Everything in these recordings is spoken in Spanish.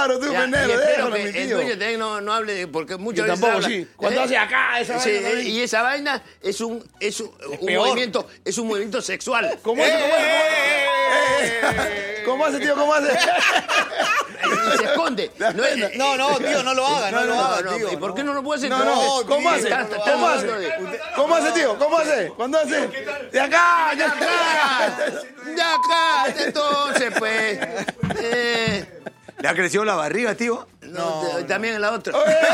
claro, tú pendejo, déjalo, mi tío. El dueño también no hable, porque muchas veces tampoco, habla, sí. Cuando hace acá, esa vaina. Y esa vaina es un movimiento sexual. ¿Cómo hace? ¿Cómo hace, tío? ¿Cómo hace? Y se esconde. No, tío, no lo haga, no lo haga, tío. ¿Y por qué no lo puede hacer? No, ¿cómo hace? ¿Cómo hace? ¿Cómo hace, tío? ¿Cómo hace? ¿Cuándo hace? De acá, de acá. De acá, entonces, pues. ¿Le ha crecido la barriga, tío? No, también en la otra.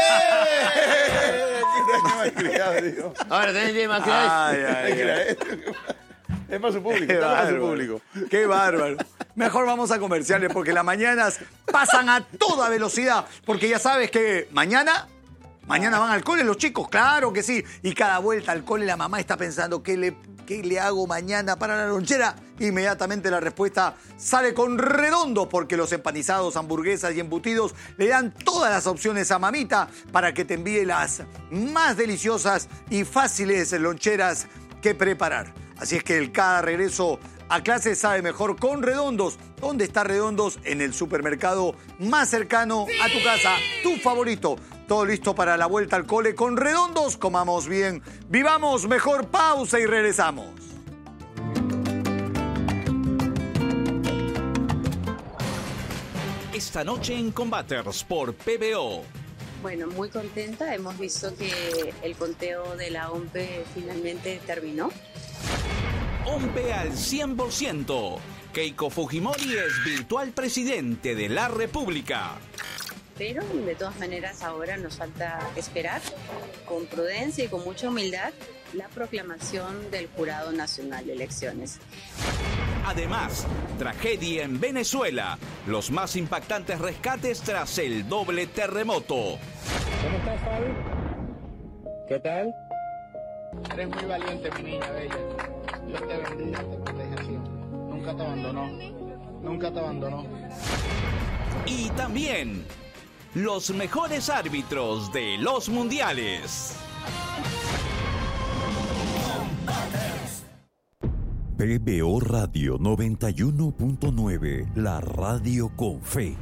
Ahora tenés más criadas. Es para su público, está para su público. Qué bárbaro. Mejor vamos a comerciales porque las mañanas pasan a toda velocidad. Porque ya sabes que mañana van al cole los chicos, claro que sí. Y cada vuelta al cole la mamá está pensando ¿qué le hago mañana para la lonchera? Inmediatamente la respuesta sale con Redondo, porque los empanizados, hamburguesas y embutidos le dan todas las opciones a mamita para que te envíe las más deliciosas y fáciles loncheras que preparar. Así es que cada regreso a clase sabe mejor con Redondos. ¿Dónde está Redondos? En el supermercado más cercano a tu casa, tu favorito. Todo listo para la vuelta al cole con Redondos. Comamos bien, vivamos mejor. Pausa y regresamos. Esta noche en Combaters por PBO. Bueno, muy contenta. Hemos visto que el conteo de la OMPE finalmente terminó. OMPE al 100%. Keiko Fujimori es virtual presidente de la República. Pero, de todas maneras, ahora nos falta esperar con prudencia y con mucha humildad la proclamación del Jurado Nacional de Elecciones. Además, tragedia en Venezuela. Los más impactantes rescates tras el doble terremoto. ¿Cómo estás, Fabi? ¿Qué tal? Eres muy valiente, mi niña bella. Dios te bendiga, te proteja siempre. Nunca te abandonó. Nunca te abandonó. Y también los mejores árbitros de los mundiales. PBO Radio 91.9, la radio con fe.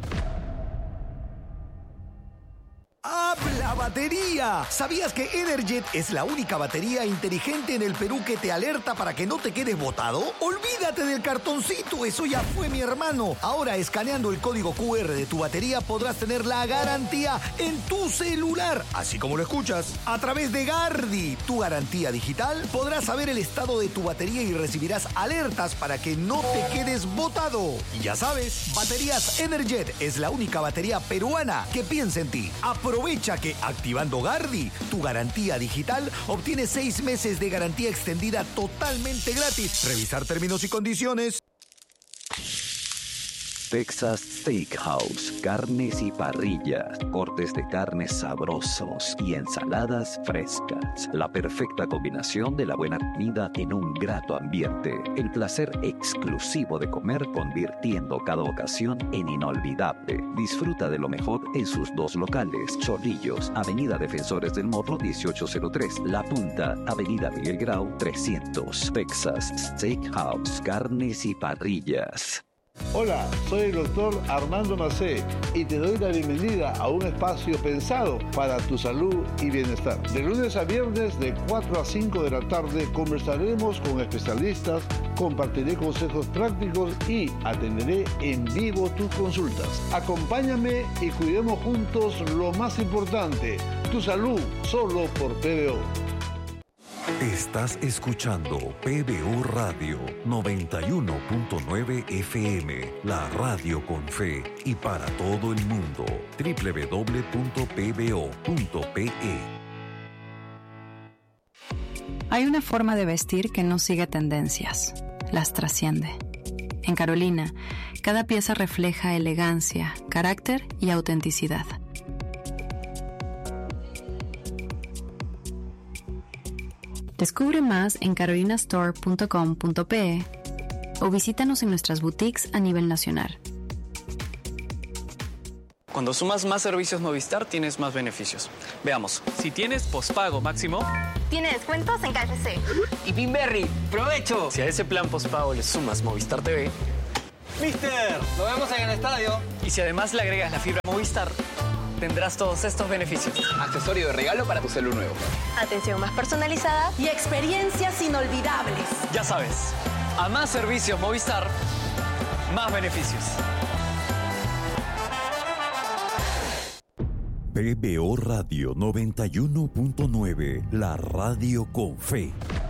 ¡Habla batería! ¿Sabías que Energet es la única batería inteligente en el Perú que te alerta para que no te quedes botado? ¡Olvídate del cartoncito! Eso ya fue, mi hermano. Ahora, escaneando el código QR de tu batería, podrás tener la garantía en tu celular. Así como lo escuchas. A través de Gardi, tu garantía digital, podrás saber el estado de tu batería y recibirás alertas para que no te quedes botado. Y ya sabes, Baterías Energet es la única batería peruana que piensa en ti. Aprovecha que activando Gardi, tu garantía digital, obtienes 6 meses de garantía extendida totalmente gratis. Revisar términos y condiciones. Texas Steakhouse, carnes y parrillas, cortes de carnes sabrosos y ensaladas frescas. La perfecta combinación de la buena comida en un grato ambiente. El placer exclusivo de comer, convirtiendo cada ocasión en inolvidable. Disfruta de lo mejor en sus 2 locales: Chorrillos, Avenida Defensores del Morro 1803, La Punta, Avenida Miguel Grau 300. Texas Steakhouse, carnes y parrillas. Hola, soy el doctor Armando Macé y te doy la bienvenida a un espacio pensado para tu salud y bienestar. De lunes a viernes de 4 a 5 de la tarde conversaremos con especialistas, compartiré consejos prácticos y atenderé en vivo tus consultas. Acompáñame y cuidemos juntos lo más importante, tu salud, solo por PBO. Estás escuchando PBO Radio 91.9 FM, la radio con fe y para todo el mundo. www.pbo.pe. Hay una forma de vestir que no sigue tendencias, las trasciende. En Carolina, cada pieza refleja elegancia, carácter y autenticidad. Descubre más en carolinastore.com.pe o visítanos en nuestras boutiques a nivel nacional. Cuando sumas más servicios Movistar, tienes más beneficios. Veamos. Si tienes pospago máximo, tiene descuentos en KFC. Y Pinberry, ¡provecho! Si a ese plan pospago le sumas Movistar TV, Mister, lo vemos en el estadio. Y si además le agregas la fibra Movistar, tendrás todos estos beneficios. Accesorio de regalo para tu celu nuevo. Atención más personalizada y experiencias inolvidables. Ya sabes, a más servicios Movistar, más beneficios. PBO Radio 91.9, la radio con fe.